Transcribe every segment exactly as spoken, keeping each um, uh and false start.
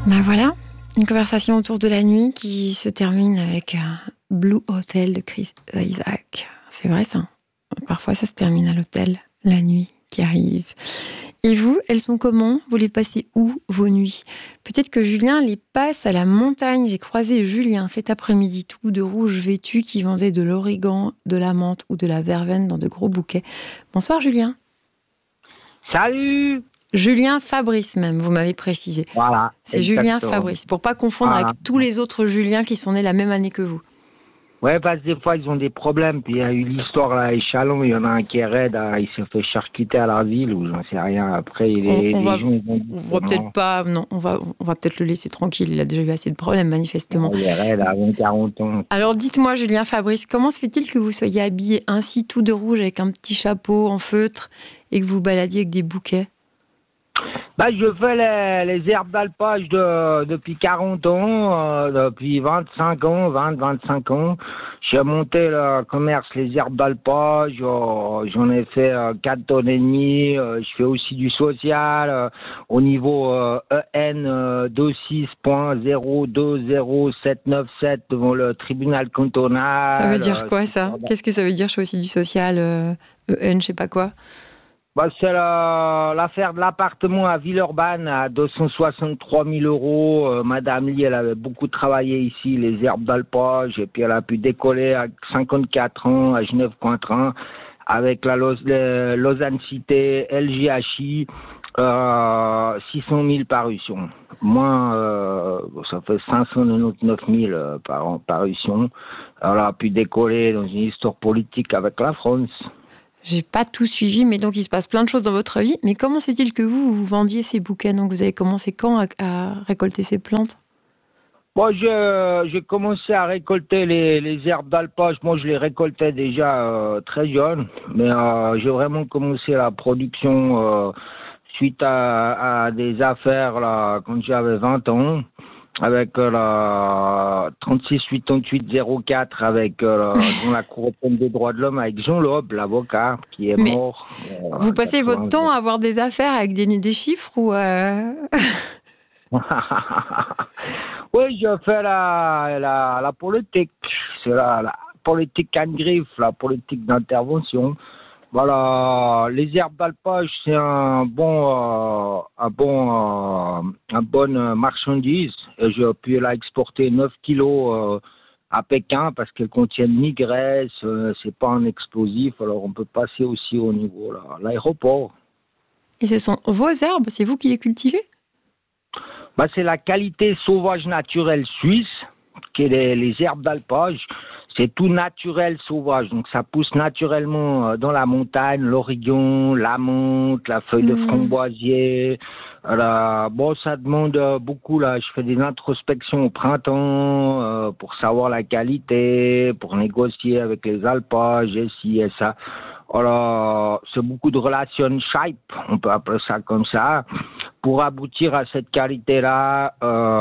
Ben voilà, une conversation autour de la nuit qui se termine avec un Blue Hotel de Chris Isaak. C'est vrai ça. Parfois ça se termine à l'hôtel, la nuit qui arrive. Et vous, elles sont comment? Vous les passez où, vos nuits? Peut-être que Julien les passe à la montagne. J'ai croisé Julien cet après-midi, tout de rouge vêtu, qui vendait de l'origan, de la menthe ou de la verveine dans de gros bouquets. Bonsoir Julien. Salut Julien Fabrice même, vous m'avez précisé. Voilà. C'est Julien Fabrice, pour pas confondre voilà. avec tous les autres Juliens qui sont nés la même année que vous. Ouais, parce que des fois, ils ont des problèmes. Puis il y a eu l'histoire là, à Échalon, il y en a un qui est raide, il s'est fait charcuter à la ville, ou j'en sais rien. Après, les, on, on les va, gens, ils vont on va peut-être pas, non, on va, on va peut-être le laisser tranquille, il a déjà eu assez de problèmes, manifestement. Il est raide à quarante ans. Alors dites-moi, Julien Fabrice, comment se fait-il que vous soyez habillé ainsi, tout de rouge, avec un petit chapeau en feutre, et que vous baladiez avec des bouquets? Bah, je fais les, les herbes d'alpage de, depuis quarante ans, euh, depuis vingt-cinq ans, vingt, vingt-cinq ans. J'ai monté le commerce les herbes d'alpage, euh, j'en ai fait euh, quatre tonnes et demie. Euh, je fais aussi du social euh, au niveau euh, E N euh, vingt-six point zéro deux zéro sept neuf sept devant le tribunal cantonal. Ça veut dire quoi ça? Qu'est-ce que ça veut dire? Je fais aussi du social, euh, E N, je sais pas quoi. Bah, c'est la, l'affaire de l'appartement à Villeurbanne à deux cent soixante-trois mille euros. Euh, Madame Lee, elle avait beaucoup travaillé ici, les herbes d'alpage, et puis elle a pu décoller à cinquante-quatre ans à Genève-Cointrin avec la Lausanne Cité, L J H I, euh, six cent mille parutions. Moi, euh, ça fait cinq cent quatre-vingt-dix-neuf mille euh, par an parutions. Elle a pu décoller dans une histoire politique avec la France. J'ai pas tout suivi, mais donc il se passe plein de choses dans votre vie. Mais comment se fait-il que vous, vous vendiez ces bouquets? Donc vous avez commencé quand à, à récolter ces plantes? Moi, bon, j'ai commencé à récolter les, les herbes d'alpage. Moi, je les récoltais déjà euh, très jeune, mais euh, j'ai vraiment commencé la production euh, suite à, à des affaires là quand j'avais vingt ans. Avec euh, la trente-six quatre-vingt-huit zéro quatre avec euh, dans la Cour européenne des droits de l'homme avec Jean Loeb, l'avocat, qui est Mais mort. Euh, vous passez votre temps à avoir des affaires avec des, des chiffres ou euh... Oui, je fais la, la, la politique. C'est la, la politique à griffe, la politique d'intervention. Voilà, les herbes d'alpage, c'est un bon, euh, un bon, euh, un bonne marchandise. Et je peux la exporter neuf kilos euh, à Pékin parce qu'elles contiennent ni graisse, euh, c'est pas un explosif. Alors on peut passer aussi au niveau là, l'aéroport. Et ce sont vos herbes, c'est vous qui les cultivez? Bah, c'est la qualité sauvage naturelle suisse, qui est les, les herbes d'alpage. C'est tout naturel sauvage, donc ça pousse naturellement dans la montagne, l'origan, la menthe, la feuille de framboisier. Là, bon, ça demande beaucoup là. Je fais des introspections au printemps euh, pour savoir la qualité, pour négocier avec les alpages, et ci et ça. Alors, c'est beaucoup de relationship, on peut appeler ça comme ça. Pour aboutir à cette qualité-là,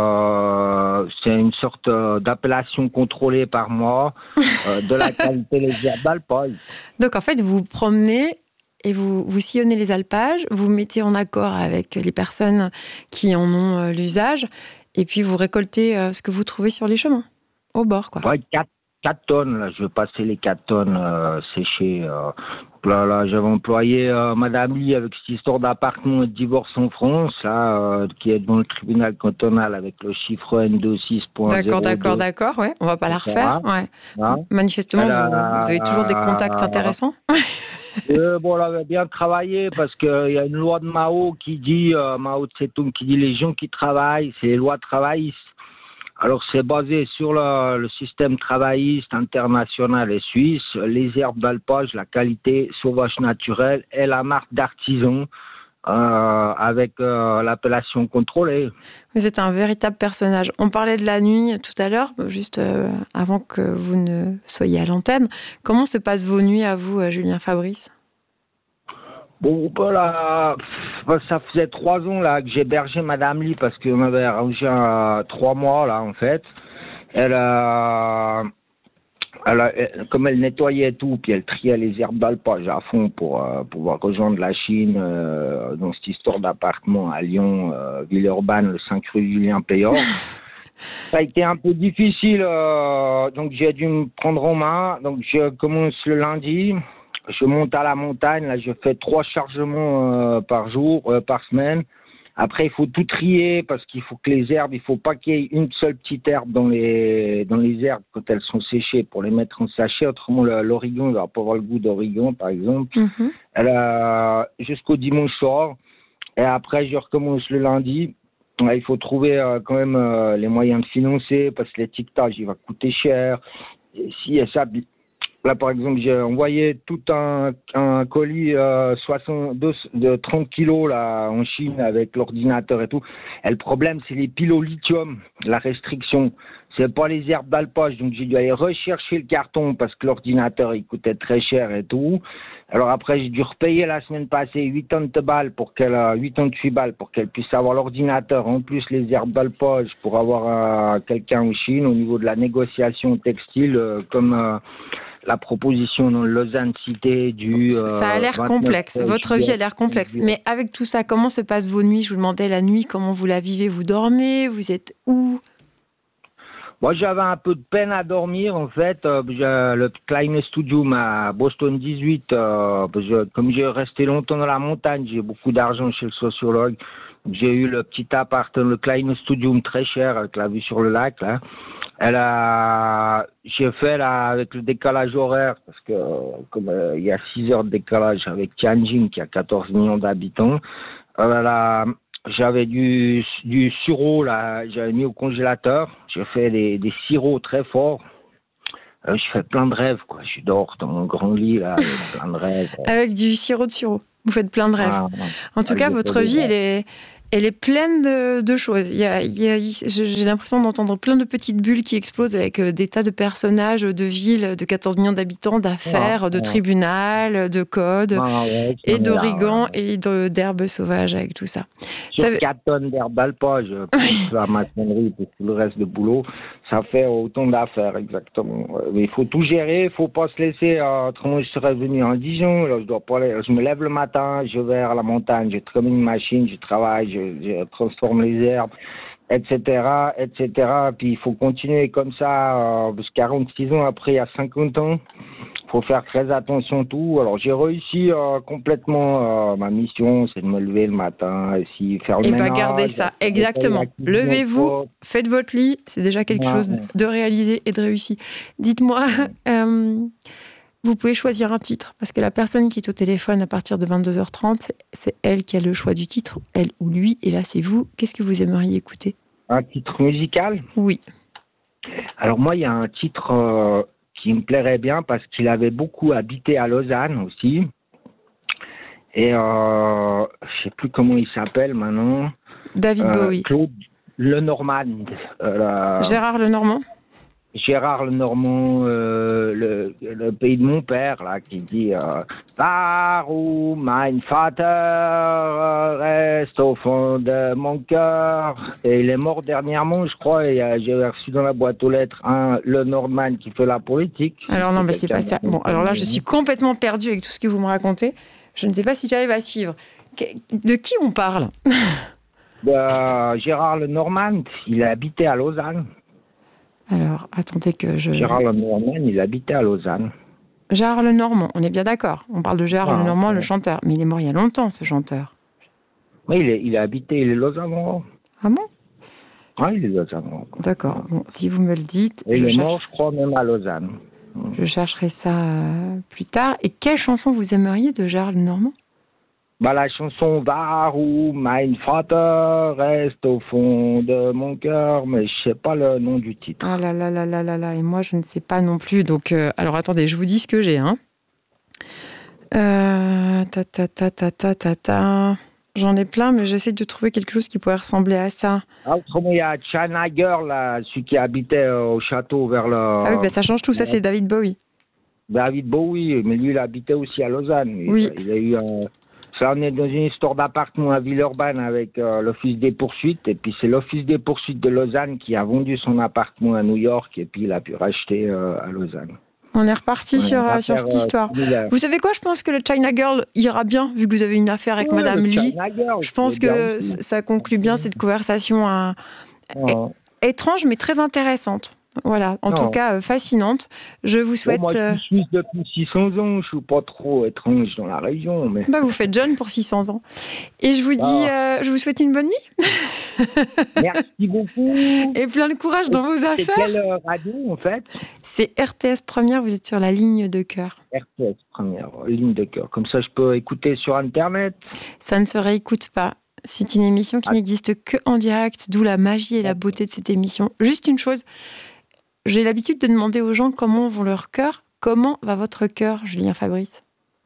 euh, c'est une sorte d'appellation contrôlée par moi euh, de la qualité des herbes d'alpage. Donc en fait, vous vous promenez et vous, vous sillonnez les alpages, vous mettez en accord avec les personnes qui en ont euh, l'usage, et puis vous récoltez euh, ce que vous trouvez sur les chemins, au bord, quoi. Ouais, quatre, quatre tonnes, là, je vais passer les quatre tonnes euh, séchées. Euh. Là, là, j'avais employé euh, Madame Lee avec cette histoire d'appartement et de divorce en France, là, euh, qui est devant le tribunal cantonal avec le chiffre N vingt-six point zéro deux. D'accord, d'accord, d'accord, ouais. On va pas la refaire, ouais. Hein? Manifestement, vous, a, vous avez toujours des contacts intéressants. Euh, bon, on avait bien travaillé parce qu'il y a une loi de Mao qui dit, euh, Mao Tse-tung qui dit les gens qui travaillent, c'est les lois travaillistes. Alors, c'est basé sur le, le système travailliste international et suisse, les herbes d'alpage, la qualité sauvage naturelle et la marque d'artisan euh, avec euh, l'appellation contrôlée. Vous êtes un véritable personnage. On parlait de la nuit tout à l'heure, juste euh, avant que vous ne soyez à l'antenne. Comment se passent vos nuits à vous, Julien Fabrice ? Bon, voilà, ça faisait trois ans là que j'hébergeais Madame Lee parce qu'on m'avait arrangé euh, trois mois là en fait. Elle, euh, Elle a- elle- comme elle nettoyait tout, puis elle triait les herbes d'alpage à fond pour euh, pouvoir rejoindre la Chine euh, dans cette histoire d'appartement à Lyon, euh, Villeurbanne, le cinq rue Julien Péor. Ça a été un peu difficile, euh, donc j'ai dû me prendre en main. Donc je commence le lundi, je monte à la montagne, là je fais trois chargements euh, par jour, euh, par semaine. Après, il faut tout trier parce qu'il faut que les herbes, il faut pas qu'il y ait une seule petite herbe dans les dans les herbes quand elles sont séchées pour les mettre en sachet. Autrement, le- l'origan, il va pas avoir le goût d'origan, par exemple. Mhm. Elle a jusqu'au dimanche soir. Et après, je recommence le lundi. Ouais, il faut trouver euh, quand même euh, les moyens de financer parce que l'étiquetage, il va coûter cher. Et si et ça, là, par exemple, j'ai envoyé tout un, un colis euh, soixante-deux de trente kilos là, en Chine avec l'ordinateur et tout. Et le problème, c'est les piles au lithium, la restriction. C'est pas les herbes d'alpage. Donc, j'ai dû aller rechercher le carton parce que l'ordinateur, il coûtait très cher et tout. Alors après, j'ai dû repayer la semaine passée huit tonnes de balles pour qu'elle, euh, huit tonnes de huit balles pour qu'elle puisse avoir l'ordinateur, en plus les herbes d'alpage pour avoir euh, quelqu'un en Chine au niveau de la négociation textile, euh, comme euh, la proposition dans le Lausanne Cité du. Euh, Ça a l'air complexe. Votre vie a l'air complexe. Mais avec tout ça, comment se passent vos nuits? Je vous demandais la nuit, comment vous la vivez? Vous dormez? Vous êtes où? Moi, j'avais un peu de peine à dormir, en fait. Euh, j'ai le Kleine Studium à Boston dix-huit, euh, parce que comme j'ai resté longtemps dans la montagne, j'ai beaucoup d'argent chez le sociologue. J'ai eu le petit appart, le Kleine Studium très cher, avec la vue sur le lac, là. Elle a, j'ai fait là avec le décalage horaire parce que comme euh, il y a six heures de décalage avec Tianjin qui a quatorze millions d'habitants. Euh, elle a, j'avais du du sirop là, j'avais mis au congélateur. J'ai fait des des sirops très forts. Euh, je fais plein de rêves quoi. Je dors dans mon grand lit là, avec plein de rêves. Avec du sirop de sirop. Vous faites plein de rêves. Ah, En tout ah, cas, j'ai votre fait des vie, rêves. elle est, elle est pleine de, de choses. Il y a, il y a- j'ai l'impression d'entendre plein de petites bulles qui explosent avec euh, des tas de personnages, de villes, de quatorze millions d'habitants, d'affaires, Ah, de ah. tribunal, de codes, Ah, ouais, et j'en ai là, d'origan ouais. et de- d'herbes sauvages avec tout ça. Sur Ça veut- quatre tonnes d'herbe d'alpage, pour la maçonnerie et tout le reste de boulot, ça fait autant d'affaires, exactement. Ouais, mais il faut tout gérer, il faut pas se laisser, euh, autrement je serais venu en Dijon, là, je dois pas aller, je me lève le matin, je vais à la montagne, je comme une machine, je travaille, je, je transforme les herbes, et cetera, et cetera. Puis il faut continuer comme ça, euh, parce que quarante-six ans après, il y a cinquante ans, faut faire très attention à tout. Alors j'ai réussi euh, complètement euh, ma mission, c'est de me lever le matin, et si faire le Eh ménage. bien, gardez ça, faire exactement. la cuisine au Levez-vous, pot. faites votre lit, c'est déjà quelque Ouais, chose ouais. de réalisé et de réussi. Dites-moi, euh, vous pouvez choisir un titre, parce que la personne qui est au téléphone à partir de vingt-deux heures trente, c'est elle qui a le choix du titre, elle ou lui, et là c'est vous. Qu'est-ce que vous aimeriez écouter? Un titre musical. Oui. Alors moi, il y a un titre euh, qui me plairait bien parce qu'il avait beaucoup habité à Lausanne aussi. Et euh, je sais plus comment il s'appelle maintenant. David Euh, Bowie. Claude Lenormand. Euh, la- Gérard Lenormand. Gérard Lenormand, euh, le, le pays de mon père, là, qui dit euh, Warum mein Vater reste au fond de mon cœur. Et il est mort dernièrement, je crois, et euh, j'ai reçu dans la boîte aux lettres un Lenormand qui fait la politique. Alors non, mais c'est pas ça. Quelqu'un- Bon, alors là, je suis complètement perdue avec tout ce que vous me racontez. Je ne sais pas si j'arrive à suivre. Que- De qui on parle? Euh, Gérard Lenormand, il a habité à Lausanne. Alors, attendez que je... Gérard Lenormand, il habitait à Lausanne. Gérard Lenormand, on est bien d'accord. On parle de Gérard Ah, Lenormand, ouais. le chanteur. Mais il est mort il y a longtemps, ce chanteur. Oui, il, est, il a habité, il est lausannois. Ah bon? Oui, il est lausannois. D'accord. Bon, si vous me le dites, Et je, il est cherche- mort, je crois, même à Lausanne. je chercherai ça euh, plus tard. Et quelle chanson vous aimeriez de Gérard Lenormand? Bah, la chanson Warum mein Vater reste au fond de mon cœur, mais je sais pas le nom du titre. Ah là là là là là là. Et moi, je ne sais pas non plus. Donc, euh, alors attendez, je vous dis ce que j'ai. Hein. Euh, ta ta ta ta ta ta ta. J'en ai plein, mais j'essaie de trouver quelque chose qui pourrait ressembler à ça. Ah, autrement, il y a Chanager, là, celui qui habitait euh, au château vers le... Ah oui, bah, ça change tout. Ça, c'est David Bowie. David Bowie, mais lui, il habitait aussi à Lausanne. Il- Oui. Il a eu un... Ça, on est dans une histoire d'appartement à Villeurbanne avec euh, l'Office des poursuites. Et puis, c'est l'Office des poursuites de Lausanne qui a vendu son appartement à New York. Et puis, il a pu racheter euh, à Lausanne. On est reparti Ouais, sur, on va euh, sur faire, cette euh, histoire. similaire. Vous savez quoi? Je pense que le China Girl ira bien, vu que vous avez une affaire avec Ouais, Madame le Lee. China Girl, Je pense c'est bien que aussi. c- ça conclut bien cette conversation hein, Ouais. étrange, mais très intéressante. Voilà, en tout Non. cas euh, fascinante. Je vous Bon, souhaite... moi, je euh, suis suisse depuis six cents ans. Je suis pas trop étrange dans la région, mais bah, vous faites jeune pour six cents ans. Et je vous dis, ah, euh, je vous souhaite une bonne nuit merci beaucoup. et plein de courage dans vos C'est affaires. quelle euh, radio en fait? C'est R T S Première, vous êtes sur la ligne de cœur. R T S première ligne de cœur. Comme ça, je peux écouter sur internet. Ça ne se réécoute pas. C'est une émission qui Ah. n'existe que en direct, d'où la magie et la beauté de cette émission. Juste une chose, j'ai l'habitude de demander aux gens comment vont leur cœur. Comment va votre cœur, Julien Fabrice?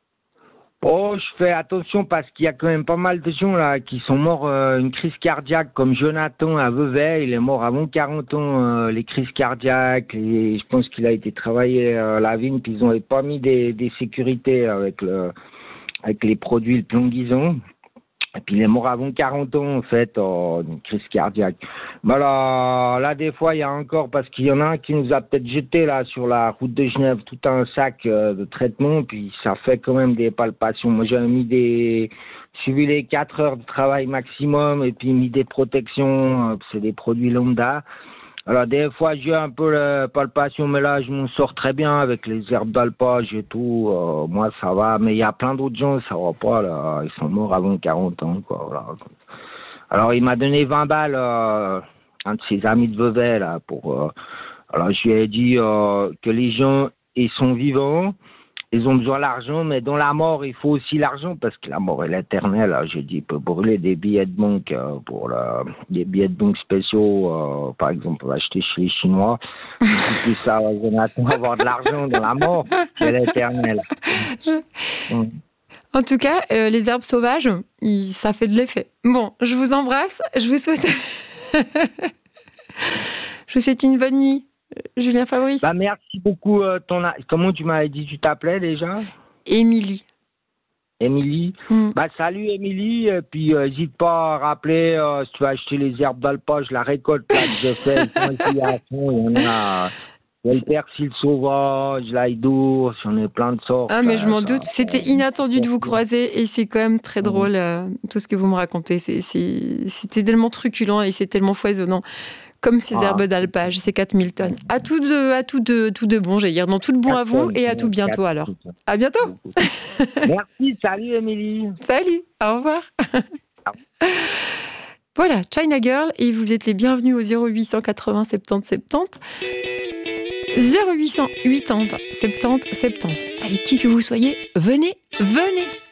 Oh, je fais attention parce qu'il y a quand même pas mal de gens là qui sont morts euh, une crise cardiaque, comme Jonathan à Vevey, il est mort avant quarante ans, euh, les crises cardiaques, et je pense qu'il a été travaillé euh, la vigne, puis ils n'ont pas mis des, des sécurités avec le avec les produits le plomb-guison. Et puis il est mort avant quarante ans en fait, oh, une crise cardiaque. Mais là, là des fois il y a encore, parce qu'il y en a un qui nous a peut-être jeté là sur la route de Genève tout un sac euh, de traitement, puis ça fait quand même des palpations. Moi j'ai mis des, suivi les quatre heures de travail maximum et puis mis des protections, euh, c'est des produits lambda. Alors des fois j'ai un peu la palpation, mais là je m'en sors très bien avec les herbes d'alpage et tout. Euh, moi ça va, mais il y a plein d'autres gens ça va pas là. Ils sont morts avant quarante ans quoi. Voilà. Alors il m'a donné vingt balles, euh, un de ses amis de Vevey là pour. Euh, alors je lui ai dit euh, que les gens ils sont vivants. Ils ont besoin d'argent, mais dans la mort, il faut aussi l'argent, parce que la mort est éternelle. J'ai dit, il peut brûler des billets de banque euh, pour la, des billets de banque spéciaux, euh, par exemple, on va acheter chez les Chinois. Tout ça, Jonathan, avoir de l'argent dans la mort, c'est l'éternel. Je- Mm. En tout cas, euh, les herbes sauvages, il- ça fait de l'effet. Bon, je vous embrasse. Je vous souhaite... je vous souhaite une bonne nuit, Julien Fabrice. Bah, merci beaucoup. Euh, ton, a- comment tu m'avais dit tu t'appelais déjà? Émilie. Émilie. Mm. Bah, salut Émilie, et puis n'hésite pas à rappeler euh, si tu vas acheter les herbes d'alpage, la récolte là, que j'ai fait, il y a il y en a, il y a le persil sauvage, l'ail d'ours, j'en ai plein de sortes. Ah, mais je euh, m'en ça- doute. C'était inattendu de vous croiser et c'est quand même très drôle, euh, tout ce que vous me racontez. C'est, c'est, c'était tellement truculent et c'est tellement foisonnant. Comme ces Ah. herbes d'alpage, ces quatre mille tonnes. À tout de, à tout de, tout de bon, j'allais dire. Dans tout de bon à vous et à tout bientôt alors. À bientôt. Merci, salut Émilie. Salut, au revoir. Voilà, China Girl, et vous êtes les bienvenus au zéro huit cent quatre-vingts soixante-dix soixante-dix. zéro huit cent quatre-vingts soixante-dix soixante-dix. Allez, qui que vous soyez, venez, venez.